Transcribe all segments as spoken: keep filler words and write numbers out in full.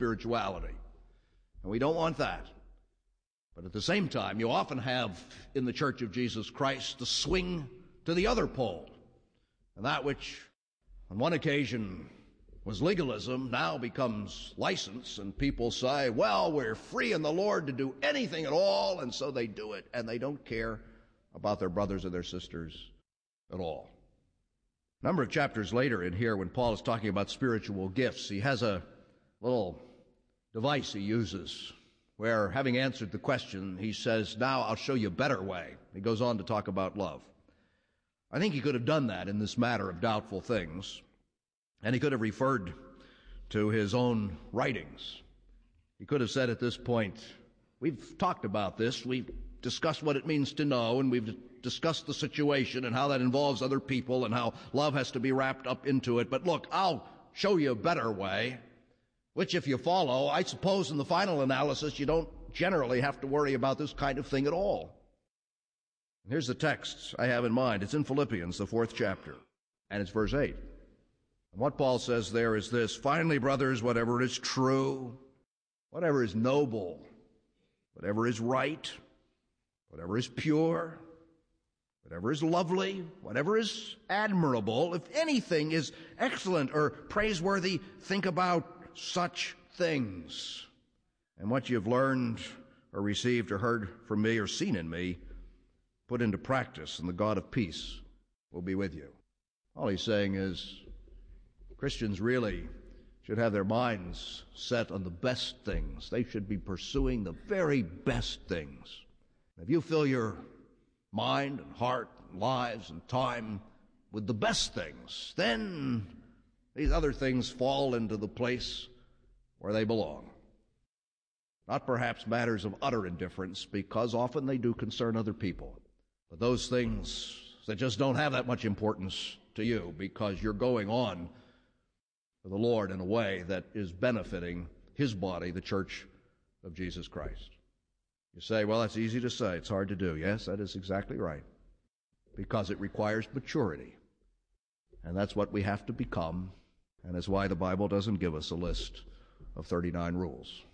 spirituality. And we don't want that. But at the same time, you often have in the Church of Jesus Christ the swing to the other pole. And that which on one occasion was legalism now becomes license, and people say, well, we're free in the Lord to do anything at all, and so they do it, and they don't care about their brothers or their sisters at all. A number of chapters later in here, when Paul is talking about spiritual gifts, he has a little device he uses where, having answered the question, he says, now I'll show you a better way. He goes on to talk about love. I think he could have done that in this matter of doubtful things, and he could have referred to his own writings. He could have said at this point, we've talked about this, we've discussed what it means to know, and we've discussed the situation and how that involves other people and how love has to be wrapped up into it. But look, I'll show you a better way, which if you follow, I suppose in the final analysis, you don't generally have to worry about this kind of thing at all. Here's the text I have in mind. It's in Philippians, the fourth chapter, and it's verse eight. And what Paul says there is this: finally, brothers, whatever is true, whatever is noble, whatever is right, whatever is pure, whatever is lovely, whatever is admirable, if anything is excellent or praiseworthy, think about such things. And what you've learned or received or heard from me or seen in me, put into practice, and the God of peace will be with you. All he's saying is Christians really should have their minds set on the best things. They should be pursuing the very best things. If you fill your mind and heart and lives and time with the best things, then these other things fall into the place where they belong. Not perhaps matters of utter indifference, because often they do concern other people. But those things that just don't have that much importance to you because you're going on for the Lord in a way that is benefiting His body, the Church of Jesus Christ. You say, well, that's easy to say. It's hard to do. Yes, that is exactly right. Because it requires maturity. And that's what we have to become. And that's why the Bible doesn't give us a list of thirty-nine rules.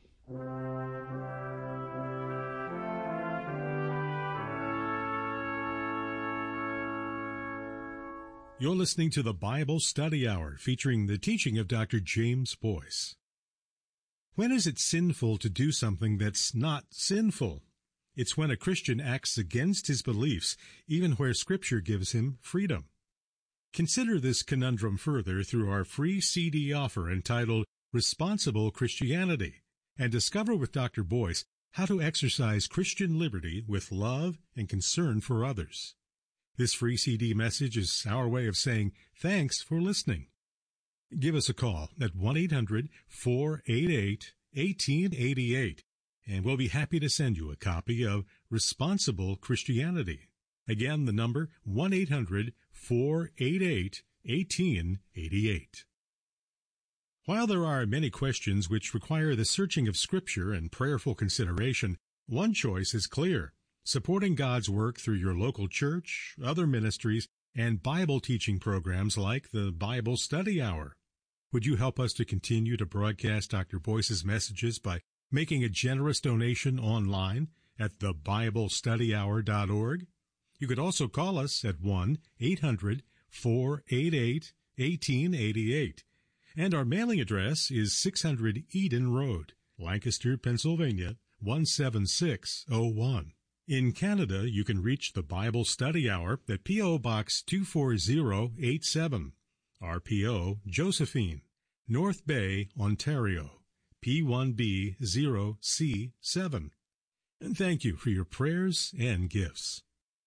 You're listening to the Bible Study Hour, featuring the teaching of Doctor James Boyce. When is it sinful to do something that's not sinful? It's when a Christian acts against his beliefs, even where Scripture gives him freedom. Consider this conundrum further through our free C D offer entitled Responsible Christianity, and discover with Doctor Boyce how to exercise Christian liberty with love and concern for others. This free C D message is our way of saying thanks for listening. Give us a call at one eight hundred four eight eight one eight eight eight, and we'll be happy to send you a copy of Responsible Christianity. Again, the number one eight hundred four eight eight one eight eight eight. While there are many questions which require the searching of Scripture and prayerful consideration, one choice is clear: supporting God's work through your local church, other ministries, and Bible teaching programs like the Bible Study Hour. Would you help us to continue to broadcast Doctor Boyce's messages by making a generous donation online at the bible study hour dot org? You could also call us at one eight hundred four eight eight one eight eight eight. And our mailing address is six hundred Eden Road, Lancaster, Pennsylvania, one seven six oh one. In Canada, you can reach the Bible Study Hour at P O. Box two four zero eight seven, R P O Josephine, North Bay, Ontario, P one B zero C seven. And thank you for your prayers and gifts.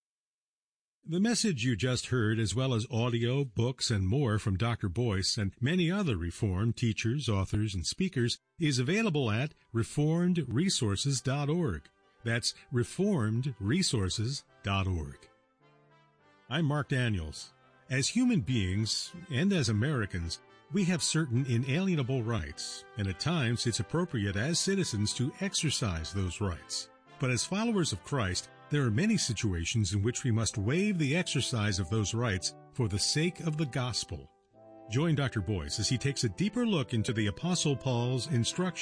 The message you just heard, as well as audio, books, and more from Doctor Boyce and many other Reformed teachers, authors, and speakers, is available at reformed resources dot org. That's reformed resources dot org. I'm Mark Daniels. As human beings, and as Americans, we have certain inalienable rights, and at times it's appropriate as citizens to exercise those rights. But as followers of Christ, there are many situations in which we must waive the exercise of those rights for the sake of the gospel. Join Doctor Boyce as he takes a deeper look into the Apostle Paul's instructions